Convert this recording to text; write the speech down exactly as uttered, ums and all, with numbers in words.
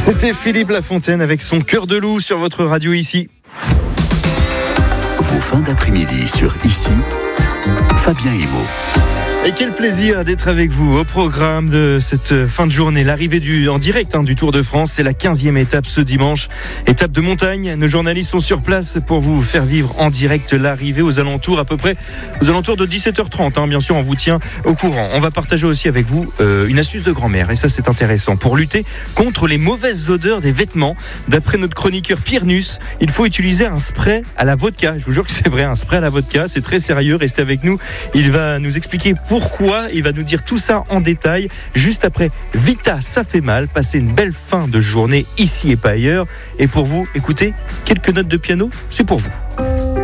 C'était Philippe Lafontaine avec son cœur de loup sur votre radio ici. Vos fins d'après-midi sur Ici, Fabien Imo. Et quel plaisir d'être avec vous au programme de cette fin de journée. L'arrivée du, en direct hein, du Tour de France, c'est la quinzième étape ce dimanche. Étape de montagne, nos journalistes sont sur place pour vous faire vivre en direct l'arrivée aux alentours, à peu près aux alentours de dix-sept heures trente. Hein, bien sûr, on vous tient au courant. On va partager aussi avec vous euh, une astuce de grand-mère, et ça c'est intéressant. Pour lutter contre les mauvaises odeurs des vêtements, d'après notre chroniqueur Pierre Nuss, il faut utiliser un spray à la vodka. Je vous jure que c'est vrai, un spray à la vodka, c'est très sérieux. Restez avec nous, il va nous expliquer pourquoi, il va nous dire tout ça en détail juste après Vita, ça fait mal. Passez une belle fin de journée ici et pas ailleurs. Et pour vous, écoutez, quelques notes de piano, c'est pour vous.